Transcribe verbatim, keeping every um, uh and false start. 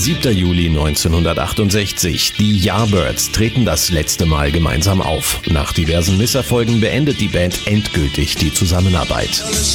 siebter Juli neunzehnhundertachtundsechzig. Die Yardbirds treten das letzte Mal gemeinsam auf. Nach diversen Misserfolgen beendet die Band endgültig die Zusammenarbeit.